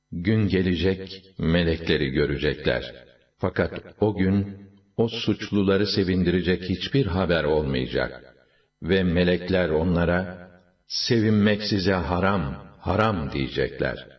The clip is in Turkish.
Gün gelecek, melekleri görecekler. Fakat o gün, o suçluları sevindirecek hiçbir haber olmayacak. Ve melekler onlara, sevinmek size haram, haram diyecekler.